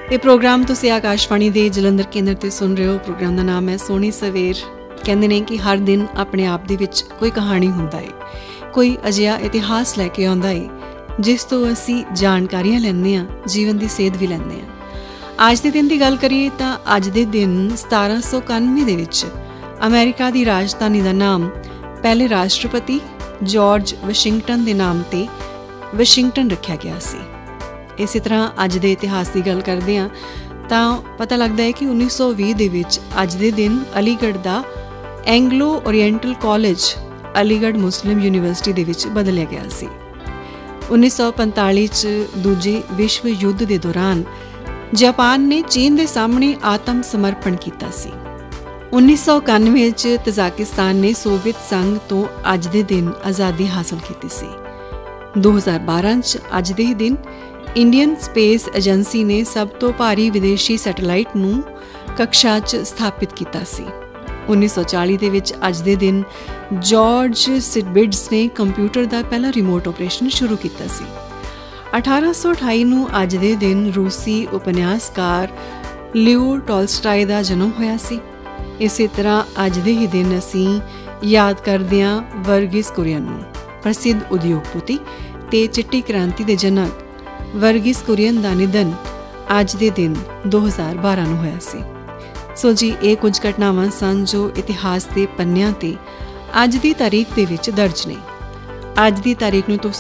ਇਹ ਪ੍ਰੋਗਰਾਮ ਤੁਸੀਂ ਆਕਾਸ਼ਵਾਣੀ ਦੇ ਜਲੰਧਰ ਕੇਂਦਰ ਤੇ ਸੁਣ ਰਹੇ ਹੋ। ਪ੍ਰੋਗਰਾਮ ਦਾ ਨਾਮ ਹੈ ਸੋਹਣੀ ਸਵੇਰ। ਕਹਿੰਦੇ ਨੇ ਕਿ ਹਰ ਦਿਨ ਆਪਣੇ ਆਪ ਦੇ ਵਿੱਚ ਕੋਈ ਕਹਾਣੀ ਹੁੰਦਾ ਹੈ, ਕੋਈ ਅਜਿਹਾ ਇਤਿਹਾਸ ਲੈ ਕੇ ਆਉਂਦਾ ਹੈ ਜਿਸ ਤੋਂ ਅਸੀਂ ਜਾਣਕਾਰੀਆਂ ਲੈਂਦੇ ਹਾਂ, ਜੀਵਨ ਦੀ ਸੇਧ ਵੀ ਲੈਂਦੇ ਹਾਂ। ਅੱਜ ਦੇ ਦਿਨ ਦੀ ਗੱਲ ਕਰੀਏ ਤਾਂ ਅੱਜ ਦੇ ਦਿਨ 1791 ਦੇ ਵਿੱਚ ਅਮਰੀਕਾ ਦੀ ਰਾਜਧਾਨੀ ਦਾ ਨਾਮ ਪਹਿਲੇ ਰਾਸ਼ਟਰਪਤੀ ਜਾਰਜ ਵਾਸ਼ਿੰਗਟਨ ਦੇ ਨਾਮ ਤੇ ਵਾਸ਼ਿੰਗਟਨ ਰੱਖਿਆ ਗਿਆ ਸੀ। ਇਸੇ ਤਰ੍ਹਾਂ ਅੱਜ ਦੇ ਇਤਿਹਾਸ ਦੀ ਗੱਲ ਕਰਦੇ ਹਾਂ ਤਾਂ ਪਤਾ ਲੱਗਦਾ ਹੈ ਕਿ 1920 ਦੇ ਵਿੱਚ ਅੱਜ ਦੇ ਦਿਨ ਅਲੀਗੜ੍ਹ ਦਾ ਐਂਗਲੋ ਓਰੀਐਂਟਲ ਕਾਲਜ ਅਲੀਗੜ੍ਹ ਮੁਸਲਿਮ ਯੂਨੀਵਰਸਿਟੀ ਦੇ ਵਿੱਚ ਬਦਲਿਆ ਗਿਆ ਸੀ। 1945 'ਚ ਦੂਜੇ ਵਿਸ਼ਵ ਯੁੱਧ ਦੇ ਦੌਰਾਨ ਜਾਪਾਨ ਨੇ ਚੀਨ ਦੇ ਸਾਹਮਣੇ ਆਤਮ ਸਮਰਪਣ ਕੀਤਾ ਸੀ। 1991 'ਚ ਤਜ਼ਾਕਿਸਤਾਨ ਨੇ ਸੋਵੀਅਤ ਸੰਘ ਤੋਂ ਅੱਜ ਦੇ ਦਿਨ ਆਜ਼ਾਦੀ ਹਾਸਲ ਕੀਤੀ ਸੀ। 2012 'ਚ ਅੱਜ ਦੇ ਹੀ ਦਿਨ ਇੰਡੀਅਨ ਸਪੇਸ ਏਜੰਸੀ ਨੇ ਸਭ ਤੋਂ ਭਾਰੀ ਵਿਦੇਸ਼ੀ ਸੈਟੇਲਾਈਟ ਨੂੰ ਕਕਸ਼ਾ 'ਚ ਸਥਾਪਿਤ ਕੀਤਾ ਸੀ। 1940 ਦੇ ਵਿੱਚ ਅੱਜ ਦੇ ਦਿਨ ਜਾਰਜ ਸਿਡਬਿਡਸ ਨੇ ਕੰਪਿਊਟਰ ਦਾ ਪਹਿਲਾ ਰਿਮੋਟ ਆਪਰੇਸ਼ਨ ਸ਼ੁਰੂ ਕੀਤਾ ਸੀ। 1828 ਨੂੰ ਅੱਜ ਦੇ ਦਿਨ ਰੂਸੀ ਉਪਨਿਆਸਕਾਰ ਲਿਓ ਟੋਲਸਟਾਏ ਦਾ ਜਨਮ ਹੋਇਆ ਸੀ। ਇਸੇ ਤਰ੍ਹਾਂ ਅੱਜ ਦੇ ਹੀ ਦਿਨ ਅਸੀਂ ਯਾਦ ਕਰਦੇ ਹਾਂ ਵਰਗਿਸ ਕੁਰੀਅਨ ਨੂੰ। ਪ੍ਰਸਿੱਧ ਉਦਯੋਗਪਤੀ ਤੇ ਚਿੱਟੀ ਕ੍ਰਾਂਤੀ ਦੇ ਜਨਕ ਵਰਗਿਸ ਕੁਰੀਅਨ ਦਾ ਨਿਧਨ ਅੱਜ ਦੇ ਦਿਨ 2012 ਨੂੰ ਹੋਇਆ ਸੀ। ਸੋ ਜੀ, ਇਹ ਕੁਝ ਘਟਨਾਵਾਂ ਸਨ ਜੋ ਇਤਿਹਾਸ ਦੇ ਪੰਨਿਆਂ ਤੇ ਅੱਜ ਦੀ ਤਾਰੀਖ ਦੇ ਵਿੱਚ ਦਰਜ ਨੇ। ਅੱਜ ਦੀ ਤਾਰੀਖ ਨੂੰ ਤੁਸੀਂ